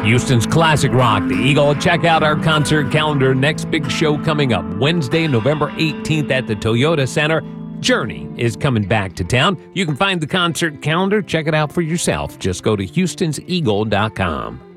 Houston's classic rock, the Eagle. Check out our concert calendar. Next big show coming up Wednesday, November 18th at the Toyota Center. Journey is coming back to town. You can find the concert calendar. Check it out for yourself. Just go to HoustonsEagle.com.